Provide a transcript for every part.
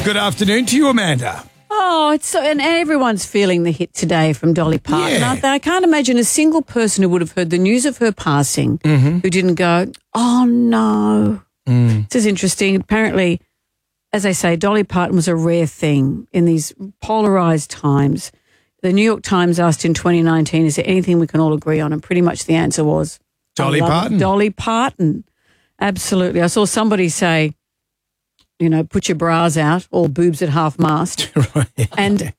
Good afternoon to you, Amanda. Oh, it's so, and everyone's feeling the hit today from Dolly Parton, Yeah. aren't they? I can't imagine a single person who would have heard the news of her passing who didn't go, oh, no. This is interesting. Apparently, as I say, Dolly Parton was a rare thing in these polarised times. The New York Times asked in 2019, is there anything we can all agree on? And pretty much the answer was Dolly I love Parton. Dolly Parton. Absolutely. I saw somebody say, you know, put your bras out, all boobs at half mast. Right.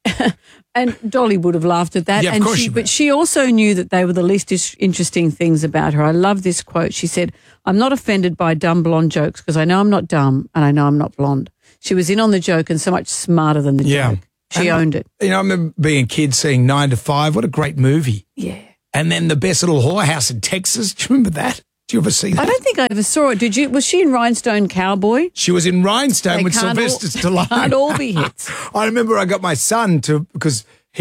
And Dolly would have laughed at that. Yeah, of and course she would. But she also knew that they were the least interesting things about her. I love this quote. She said, I'm not offended by dumb blonde jokes because I know I'm not dumb and I know I'm not blonde. She was in on the joke and so much smarter than the joke. She owned it. You know, I remember being a kid seeing 9 to 5. What a great movie. Yeah. And then The Best Little Whorehouse in Texas. Do you remember that? Did you ever see that? I don't think I ever saw it. Did you? Was she in Rhinestone Cowboy? She was in Rhinestone They with can't all- Sylvester Stallone. Can't all be hits. I remember I got my son because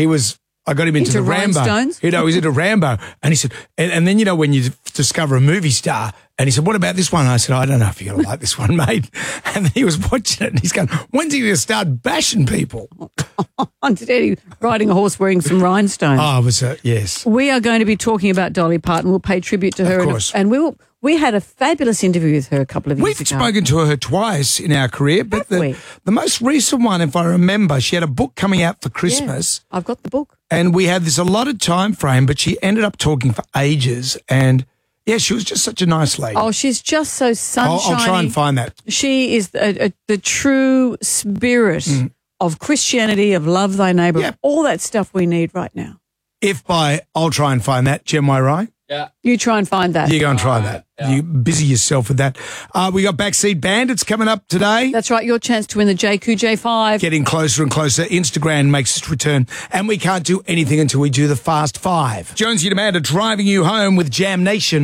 I got him into Into the Rambo. rhinestones? You know, he was into Rambo. And he said, and then, you know, when you discover a movie star, and he said, what about this one? I said, I don't know if you're going to like this one, mate. And then he was watching it and he's going, when's he going to start bashing people? Instead, he was riding a horse wearing some rhinestones. Oh, it was yes. We are going to be talking about Dolly Parton. We'll pay tribute to her. course. And we had a fabulous interview with her a couple of years We've ago. spoken to her twice in our career, but Have we? the most recent one, if I remember, she had a book coming out for Christmas. Yeah, I've got the book. And we had this allotted time frame, but she ended up talking for ages. And, yeah, she was just such a nice lady. Oh, she's just so sunshiny. I'll try and find that. She is the true spirit of Christianity, of love thy neighbour, Yeah. all that stuff we need right now. I'll try and find that. Jem, am I right? Yeah. You try and find that. You go and try that. yeah. You busy yourself with that. We got Backseat Bandits coming up today. That's right, your chance to win the JQ J5. Getting closer and closer. Instagram makes its return. And we can't do anything until we do the Fast Five. Jonesy and Amanda driving you home with Jam Nation.